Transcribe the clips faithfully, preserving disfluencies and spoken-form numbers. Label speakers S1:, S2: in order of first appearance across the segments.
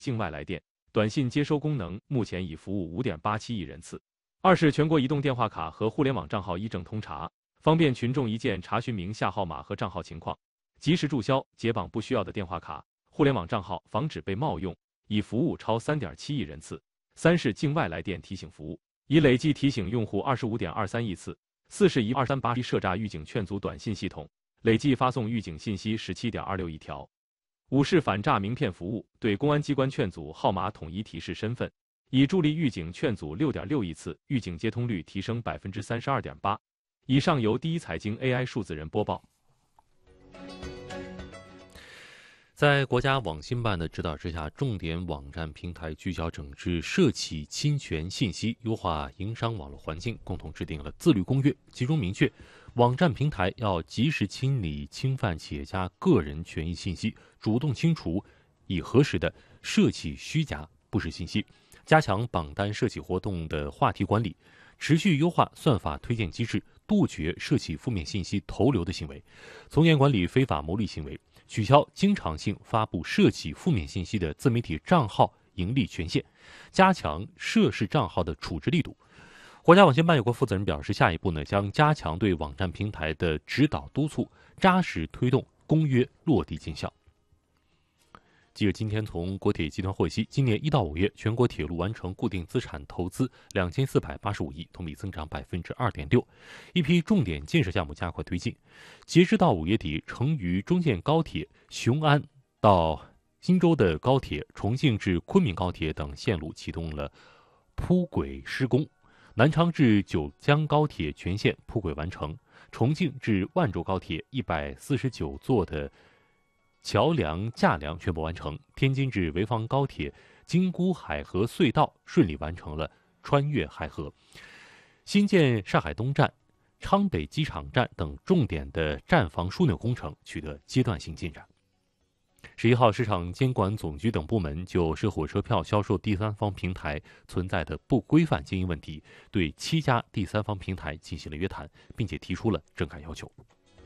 S1: 境外来电、短信接收功能目前已服务 五点八七亿人次。二是全国移动电话卡和互联网账号一证通查，方便群众一键查询名下号码和账号情况，及时注销解绑不需要的电话卡、互联网账号，防止被冒用，已服务超 三点七亿人次。三是境外来电提醒服务，已累计提醒用户 二十五点二三亿次。四是一二三八一涉诈预警劝阻短信系统，累计发送预警信息 十七点二六亿条。五是反诈名片服务，对公安机关劝阻号码统一提示身份，已助力预警劝阻 六点六亿次，预警接通率提升 百分之三十二点八。以上由第一财经 A I 数字人播报。
S2: 在国家网信办的指导之下，重点网站平台聚焦整治涉企侵权信息，优化营商网络环境，共同制定了自律公约，其中明确网站平台要及时清理侵犯企业家个人权益信息，主动清除已核实的涉企虚假不实信息，加强榜单涉企活动的话题管理，持续优化算法推荐机制，杜绝涉企负面信息投流的行为，从严管理非法牟利行为，取消经常性发布涉企负面信息的自媒体账号盈利权限，加强涉事账号的处置力度。国家网信办有关负责人表示，下一步呢将加强对网站平台的指导督促，扎实推动公约落地见效。记者今天从国铁集团获悉，今年一到五月，全国铁路完成固定资产投资两千四百八十五亿，同比增长百分之二点六。一批重点建设项目加快推进。截至到五月底，成渝中建高铁雄安到新州的高铁、重庆至昆明高铁等线路启动了铺轨施工，南昌至九江高铁全线铺轨完成，重庆至万州高铁一百四十九座的桥梁架梁全部完成，天津至潍坊高铁京沽海河隧道顺利完成了穿越海河，新建上海东站、昌北机场站等重点的站房枢纽工程取得阶段性进展。十一号，市场监管总局等部门就涉火车票销售第三方平台存在的不规范经营问题，对七家第三方平台进行了约谈，并且提出了整改要求。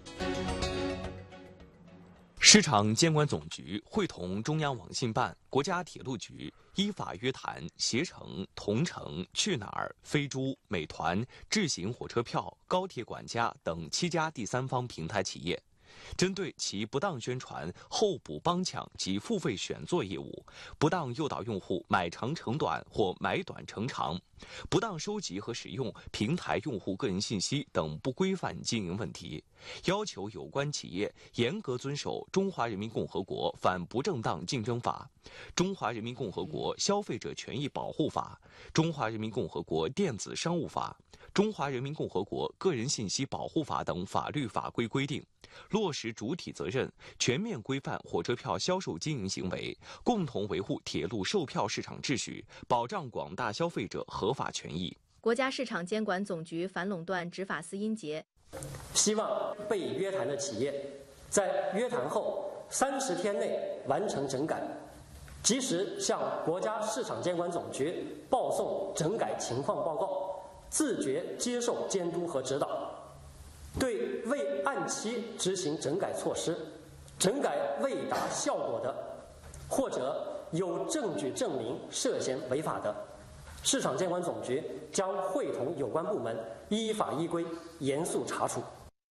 S3: 市场监管总局会同中央网信办、国家铁路局依法约谈携程、同程、去哪儿、飞猪、美团、智行火车票、高铁管家等七家第三方平台企业，针对其不当宣传、候补帮抢及付费选座业务，不当诱导用户买长乘短或买短乘长，不当收集和使用平台用户个人信息等不规范经营问题，要求有关企业严格遵守《中华人民共和国反不正当竞争法》、《中华人民共和国消费者权益保护法》、《中华人民共和国电子商务法》、《中华人民共和国个人信息保护法》等法律法规规定，落实主体责任，全面规范火车票销售经营行为，共同维护铁路售票市场秩序，保障广大消费者合法权益。
S4: 国家市场监管总局反垄断执法司音节
S5: 希望被约谈的企业在约谈后三十天内完成整改，及时向国家市场监管总局报送整改情况报告，自觉接受监督和指导。对未按期执行整改措施、整改未达效果的，或者有证据证明涉嫌违法的，市场监管总局将会同有关部门依法依规严肃查处。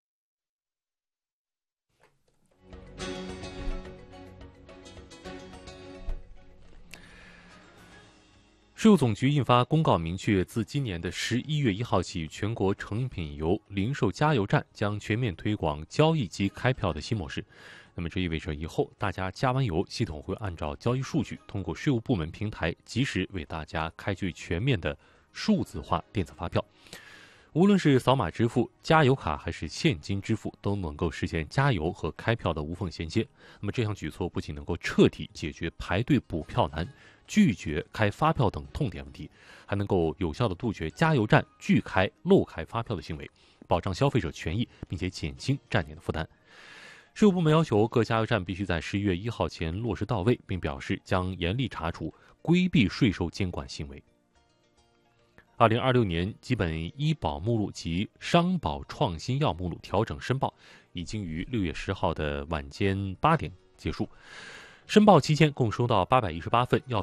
S2: 税务总局印发公告，明确自今年的十一月一号起，全国成品油零售加油站将全面推广交易及开票的新模式。那么这意味着以后大家加完油，系统会按照交易数据，通过税务部门平台及时为大家开具全面的数字化电子发票。无论是扫码支付、加油卡还是现金支付，都能够实现加油和开票的无缝衔接。那么这项举措不仅能够彻底解决排队补票难、拒绝开发票等痛点问题，还能够有效地杜绝加油站拒开、漏开发票的行为，保障消费者权益，并且减轻站点的负担。税务部门要求各加油站必须在十一月一号前落实到位，并表示将严厉查处规避税收监管行为。二零二六年基本医保目录及商保创新药目录调整申报已经于六月十号的晚间八点结束。 申报期间共收到八百一十八份要